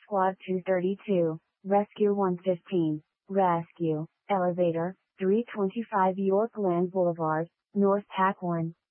Squad 232, Rescue 115, Rescue, Elevator, 325 York Land Boulevard, North Pack 1.